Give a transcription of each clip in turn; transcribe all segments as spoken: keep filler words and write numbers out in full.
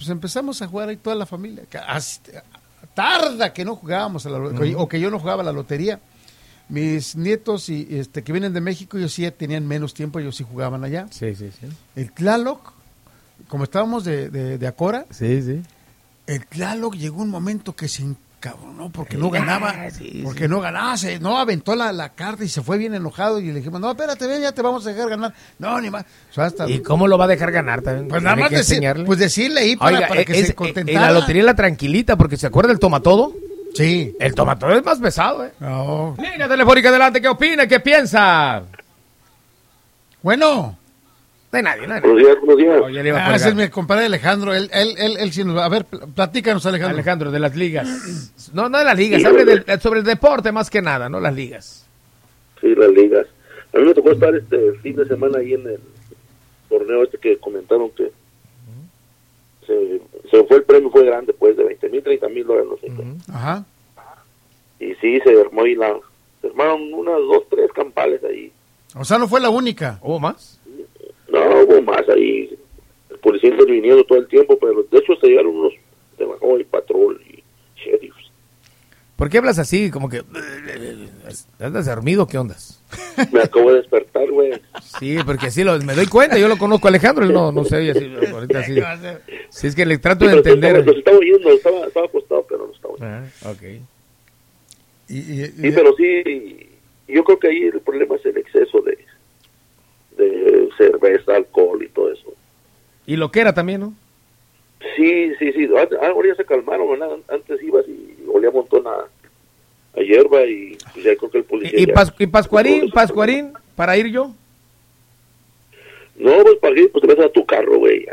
pues empezamos a jugar ahí toda la familia. Hasta, tarda que no jugábamos a la, uh-huh. o que yo no jugaba a la lotería. Mis nietos y este que vienen de México, ellos sí tenían menos tiempo, ellos sí jugaban allá. Sí, sí, sí. El Tlaloc, como estábamos de, de, de Acora, sí, sí. El Tlaloc llegó un momento que se encabronó porque no ganaba, sí, porque sí. no ganaba, se, no aventó la, la carta y se fue bien enojado y le dijimos, no, espérate, ven, ya te vamos a dejar ganar. No, ni más. O sea, hasta, ¿y cómo lo va a dejar ganar también? Pues nada más decir, pues decirle ahí para, Oiga, para que es, se contentara. En la lotería la tranquilita, porque ¿se acuerda el tomatodo? Sí. El tomatodo es más pesado, ¿eh? No. Línea telefónica adelante, ¿qué opina? ¿Qué piensa? Bueno. De nadie, nadie. Buenos días, buenos días. Oye, ah, ese es mi compadre Alejandro. Él, él, él, él sí nos va. A ver, platícanos, Alejandro. Alejandro, de las ligas. No, no de las ligas, hable del, sobre el deporte más que nada, no las ligas. Sí, las ligas. A mí me tocó estar este fin de semana ahí en el torneo este que comentaron que uh-huh. se, se fue el premio, fue grande, pues, de veinte mil, treinta mil dólares, no sé. Uh-huh. Ajá. Y sí, se armó y la, se armaron unas dos, tres campales ahí. O sea, no fue la única. ¿Hubo más? No, hubo más ahí. El policía interviniendo todo el tiempo, pero de hecho se llegaron unos de bajó y patrol y sheriffs. ¿Por qué hablas así? Como que... ¿andas dormido? ¿Qué ondas? Me acabo de despertar, güey. Sí, porque sí, lo, me doy cuenta, yo lo conozco a Alejandro, él no, no se oye así, ahorita sí. Sí, es que le trato sí, de entender. Lo estaba oyendo, estaba, estaba acostado, pero no estaba oyendo. Ah, ok. Y, y, y, sí, pero sí, yo creo que ahí el problema es el exceso de de cerveza, alcohol y todo eso. Y lo que era también, ¿no? Sí, sí, sí. Ahora ya se calmaron, ¿verdad? Antes ibas y olía un montón a, a hierba y pues, ya creo que el policía... ¿Y, y, Pas, y Pascuarín, Pascuarín, para ir yo? No, pues para ir, pues te vas a tu carro, güey.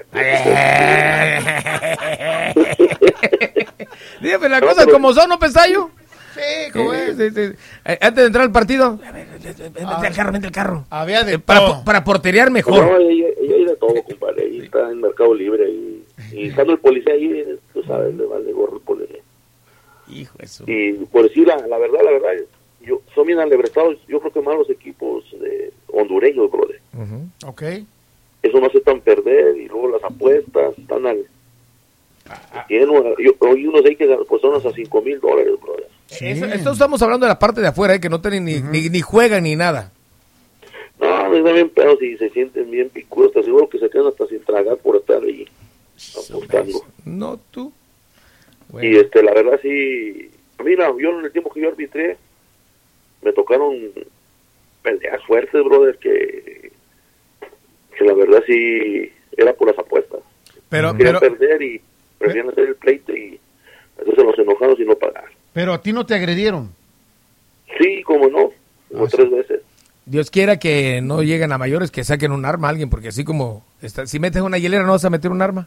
Dígame las no, cosas pero... como son, ¿no, Pesayo? Sí, como sí, es. Sí, sí. Eh, antes de entrar al partido, a ver, vente ah, al carro, vente al carro. Había de eh, para, para porterear mejor. No, ella, ella hay de todo, compadre. Ahí está en Mercado Libre. Y, y estando el policía ahí, tú sabes, le vale gorro el policía. Hijo eso. Y por decir la, la verdad, la verdad, yo, son bien alebrestados. Yo creo que más los equipos de hondureños, brother. Uh-huh. Ok. Eso no aceptan perder y luego las apuestas están al... Ah, lleno, yo oí unos ahí que pues son hasta cinco mil dólares, brother. Sí. Eso, esto estamos hablando de la parte de afuera, ¿eh? Que no tienen ni, uh-huh. ni, ni juegan ni nada. No, me están bien pedos y se sienten bien picudos. Te aseguro que se quedan hasta sin tragar por estar ahí apostando. No, tú. Bueno. Y este, la verdad sí, mira, yo en el tiempo que yo arbitré, me tocaron peleas fuertes, brother, que, que la verdad sí era por las apuestas. Pero, querían pero perder y preferían hacer el pleito y entonces los enojados y no pagar. Pero a ti no te agredieron. Sí, como no, como ah, tres sí. veces. Dios quiera que no lleguen a mayores, que saquen un arma a alguien, porque así como está, si metes una hielera, ¿no vas a meter un arma?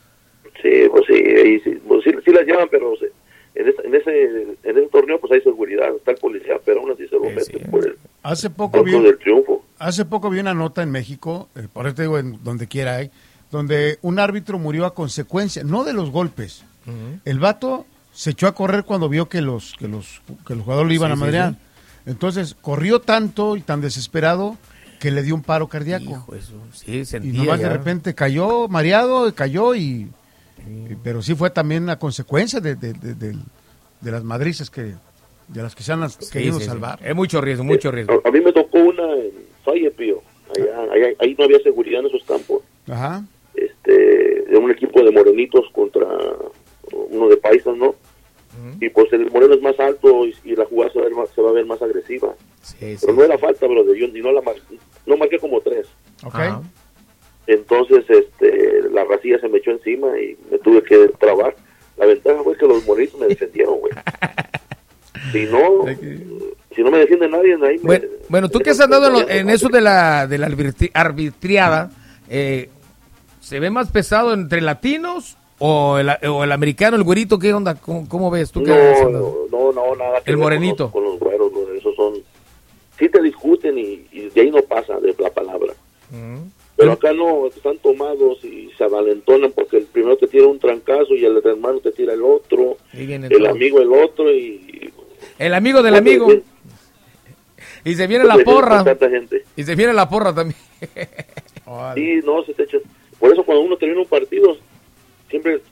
Sí, pues sí, ahí sí, pues sí, sí las llevan, pero sí, en, ese, en ese en ese torneo pues hay seguridad, está el policía, pero aún así se lo mete sí, sí. por el hace poco vi del triunfo. Hace poco vi una nota en México, eh, por eso te digo, en donde quiera hay, donde un árbitro murió a consecuencia, no de los golpes. Uh-huh. El vato se echó a correr cuando vio que los que los que los jugadores lo iban sí, a madrear. Sí, sí. Entonces, corrió tanto y tan desesperado que le dio un paro cardíaco. Hijo, eso, sí, sentía y nomás ya. de repente cayó mareado, cayó y, sí. y pero sí fue también a consecuencia de, de, de, de, de las madrizas que de las que se han sí, querido sí, salvar. Sí. Es mucho riesgo, mucho riesgo. A, a mí me tocó una en Fayetteville, allá, allá, ahí no había seguridad en esos campos. Ajá. Este, de un equipo de morenitos contra uno de paisas, ¿no? Uh-huh. Y pues el moreno es más alto y, y la jugada se va, a ver más, se va a ver más agresiva. Sí, pero sí, no sí. era falta, bro, de yo y no la mar, no marqué como tres. Okay. Uh-huh. Entonces, este, la racilla se me echó encima y me tuve que trabar. La ventaja fue que los morenitos me defendieron, güey. Si no, si no me defiende nadie, ahí me, bueno, bueno, tú que has andado en, lo, en eso de la de la arbitri, arbitriada, eh, ¿se ve más pesado entre latinos o el, o el americano, el güerito? ¿Qué onda? ¿Cómo, cómo ves? ¿Tú qué no, no, no, no, nada. El morenito. Con los, con los güeros, no, esos son... Sí te discuten y, y de ahí no pasa de la palabra. Uh-huh. Pero acá no, están tomados y se avalentonan porque el primero te tira un trancazo y el hermano te tira el otro, el todo. Amigo el otro y... El amigo del amigo. Bien. Y se viene la porra. Y se viene la porra también. Sí, no, se te echa. Por eso cuando uno termina un partido, siempre